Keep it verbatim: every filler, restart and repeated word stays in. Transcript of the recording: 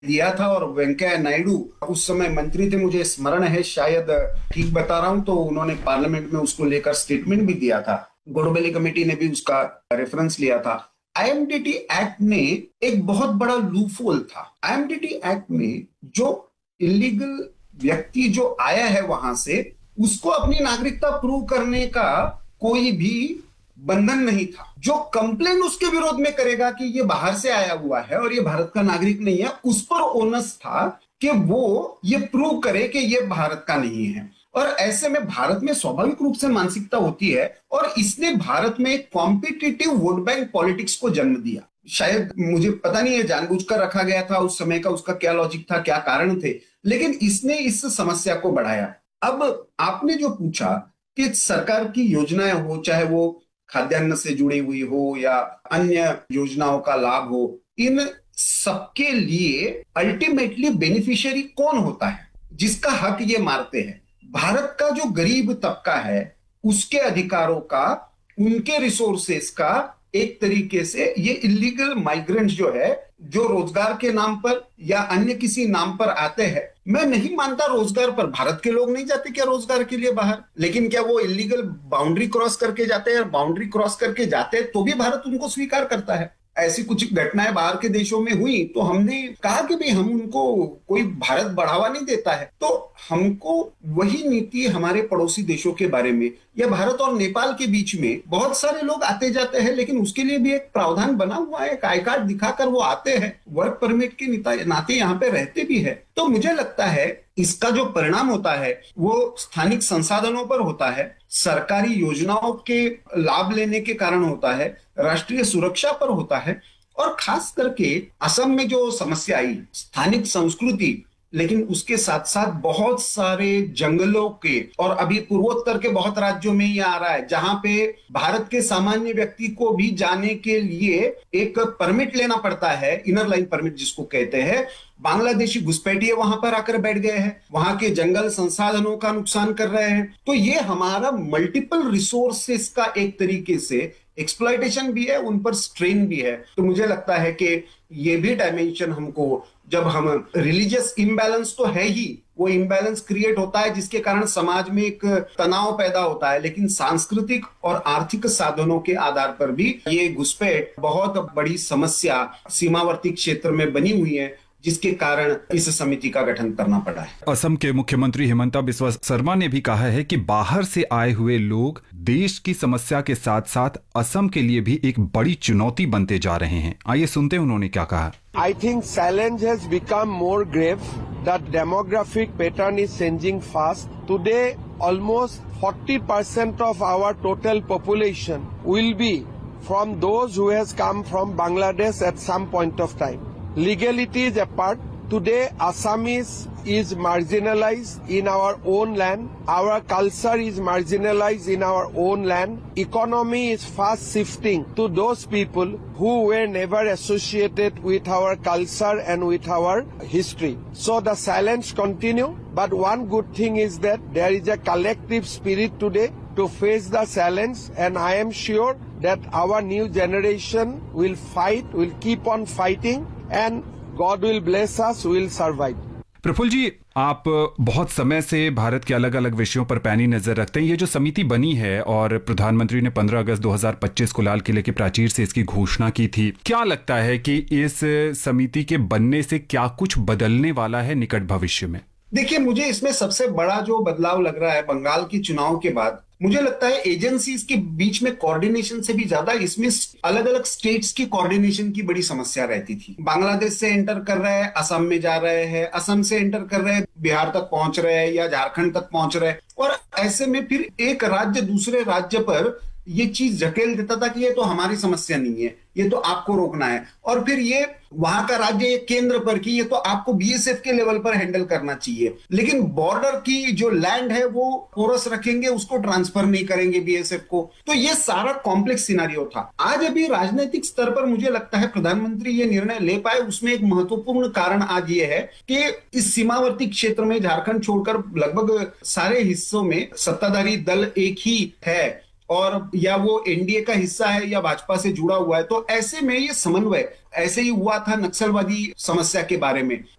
दिया था और वेंकैया नायडू उस समय मंत्री थे, मुझे स्मरण है, शायद ठीक बता रहा हूं, तो उन्होंने पार्लियामेंट में उसको लेकर स्टेटमेंट भी दिया था। गोडबोले कमेटी ने भी उसका रेफरेंस लिया था। आईएमडीटी एक्ट में एक बहुत बड़ा लूपहोल था। आईएमडीटी एक्ट में जो इलीगल व्यक्ति जो आया है वहां से, उसको अपनी नागरिकता प्रूव करने का कोई भी बंधन नहीं था। जो कंप्लेन उसके विरोध में करेगा कि ये बाहर से आया हुआ है और ये भारत का नागरिक नहीं है, उस पर ओनस था कि वो ये प्रूव करे कि ये भारत का नहीं है। और ऐसे में भारत में स्वाभाविक रूप से मानसिकता होती है, और इसने भारत में एक कॉम्पिटिटिव वोट बैंक पॉलिटिक्स को जन्म दिया। शायद मुझे पता नहीं है जानबूझकर रखा गया था उस समय का, उसका क्या लॉजिक था, क्या कारण थे, लेकिन इसने इस समस्या को बढ़ाया। अब आपने जो पूछा कि सरकार की योजनाएं हो, चाहे वो खाद्यान्न से जुड़ी हुई हो या अन्य योजनाओं का लाभ हो, इन सबके लिए अल्टीमेटली बेनिफिशियरी कौन होता है? जिसका हक ये मारते हैं। भारत का जो गरीब तबका है, उसके अधिकारों का, उनके रिसोर्सेस का, एक तरीके से ये इलीगल माइग्रेंट्स जो है, जो रोजगार के नाम पर या अन्य किसी नाम पर आते हैं। मैं नहीं मानता रोजगार पर, भारत के लोग नहीं जाते क्या रोजगार के लिए बाहर? लेकिन क्या वो इलीगल बाउंड्री क्रॉस करके जाते हैं? बाउंड्री क्रॉस करके जाते हैं तो भी भारत उनको स्वीकार करता है। ऐसी कुछ घटनाएं बाहर के देशों में हुई तो हमने कहा कि भाई हम उनको, कोई भारत बढ़ावा नहीं देता है, तो हमको वही नीति हमारे पड़ोसी देशों के बारे में, या भारत और नेपाल के बीच में बहुत सारे लोग आते जाते हैं, लेकिन उसके लिए भी एक प्रावधान बना हुआ है, एक आई कार्ड दिखाकर वो आते हैं, वर्क परमिट के नाते यहाँ पे रहते भी है। तो मुझे लगता है इसका जो परिणाम होता है वो स्थानिक संसाधनों पर होता है, सरकारी योजनाओं के लाभ लेने के कारण होता है, राष्ट्रीय सुरक्षा पर होता है, और खास करके असम में जो समस्या आई, स्थानिक संस्कृति, लेकिन उसके साथ साथ बहुत सारे जंगलों के, और अभी पूर्वोत्तर के बहुत राज्यों में ये आ रहा है जहां पे भारत के सामान्य व्यक्ति को भी जाने के लिए एक परमिट लेना पड़ता है, इनर लाइन परमिट जिसको कहते हैं। बांग्लादेशी घुसपैठिए वहां पर आकर बैठ गए हैं, वहां के जंगल संसाधनों का नुकसान कर रहे हैं। तो ये हमारा मल्टीपल रिसोर्सेस का एक तरीके से एक्सप्लॉयटेशन भी है, उन पर स्ट्रेन भी है। तो मुझे लगता है कि ये भी डायमेंशन हमको, जब हम रिलीजियस इम्बैलेंस तो है ही, वो इम्बैलेंस क्रिएट होता है जिसके कारण समाज में एक तनाव पैदा होता है, लेकिन सांस्कृतिक और आर्थिक साधनों के आधार पर भी ये घुसपैठ बहुत बड़ी समस्या सीमावर्ती क्षेत्र में बनी हुई है, जिसके कारण इस समिति का गठन करना पड़ा है। असम के मुख्यमंत्री हिमंता बिस्वा शर्मा ने भी कहा है कि बाहर से आए हुए लोग देश की समस्या के साथ साथ असम के लिए भी एक बड़ी चुनौती बनते जा रहे हैं। आइए सुनते हैं उन्होंने क्या कहा। I think challenge has become more grave. The demographic pattern is changing fast. Today, almost forty percent of our total population will be from those who has come from Bangladesh at some point of time. Legalities apart, today Assamese is marginalized in our own land. Our culture is marginalized in our own land. Economy is fast shifting to those people who were never associated with our culture and with our history. So the silence continue. But one good thing is that there is a collective spirit today to face the challenge, and I am sure that our new generation will fight, will keep on fighting, and God will bless us, we will survive. Praful जी, आप बहुत समय से भारत के अलग अलग विषयों पर पैनी नजर रखते हैं। ये जो समिति बनी है और प्रधानमंत्री ने पंद्रह अगस्त दो हज़ार पच्चीस को लाल किले के प्राचीर से इसकी घोषणा की थी, क्या लगता है कि इस समिति के बनने से क्या कुछ बदलने वाला है निकट भविष्य में? देखिए, मुझे इसमें सबसे बड़ा जो बदलाव लग रहा है बंगाल के चुनाव के बाद, मुझे लगता है एजेंसीज के बीच में कोऑर्डिनेशन से भी ज्यादा इसमें अलग अलग स्टेट्स की कोऑर्डिनेशन की बड़ी समस्या रहती थी। बांग्लादेश से एंटर कर रहे हैं, असम में जा रहे हैं, असम से एंटर कर रहे हैं, बिहार तक पहुंच रहे हैं या झारखंड तक पहुंच रहे हैं, और ऐसे में फिर एक राज्य दूसरे राज्य पर ये चीज धकेल देता था कि ये तो हमारी समस्या नहीं है, ये तो आपको रोकना है, और फिर ये वहां का राज्य एक केंद्र पर की ये तो आपको बीएसएफ के लेवल पर हैंडल करना चाहिए, लेकिन बॉर्डर की जो लैंड है वो पोरस रखेंगे, उसको ट्रांसफर नहीं करेंगे बीएसएफ को। तो ये सारा कॉम्प्लेक्स सिनारियो था। आज अभी राजनीतिक स्तर पर मुझे लगता है प्रधानमंत्री ये निर्णय ले पाए, उसमें एक महत्वपूर्ण कारण आज ये है कि इस सीमावर्ती क्षेत्र में झारखंड छोड़कर लगभग सारे हिस्सों में सत्ताधारी दल एक ही है, और या वो एनडीए का हिस्सा है या भाजपा से जुड़ा हुआ है, तो ऐसे में ये समन्वय ऐसे ही हुआ था नक्सलवादी समस्या के बारे में।